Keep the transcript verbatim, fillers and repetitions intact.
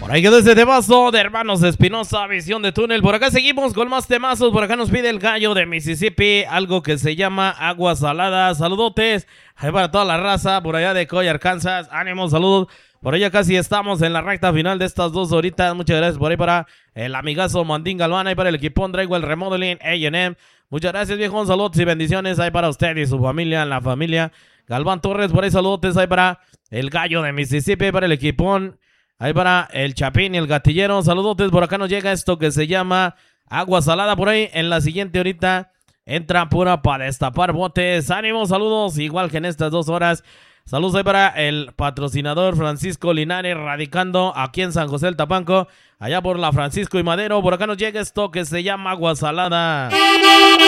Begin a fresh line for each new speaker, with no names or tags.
Por ahí quedó ese temazo de Hermanos Espinosa, Visión de Túnel. Por acá seguimos con más temazos. Por acá nos pide el gallo de Mississippi algo que se llama Agua Salada. Saludotes ahí para toda la raza por allá de Coy, Arkansas. Ánimo, saludos. Por allá casi estamos en la recta final de estas dos horitas. Muchas gracias por ahí para el amigazo Mandín Galván. Ahí para el equipón traigo el Remodeling A and M. Muchas gracias, viejo. Saludos y bendiciones ahí para usted y su familia, la familia Galván Torres. Por ahí saludotes ahí para el gallo de Mississippi, para el equipón. Ahí para el Chapín y el Gatillero. Saludotes, por acá nos llega esto que se llama Agua Salada. Por ahí en la siguiente horita entra pura para destapar botes. Ánimo, saludos, igual que en estas dos horas. Saludos ahí para el patrocinador Francisco Linares, radicando aquí en San José del Tapanco, allá por la Francisco y Madero. Por acá nos llega esto que se llama Agua Salada.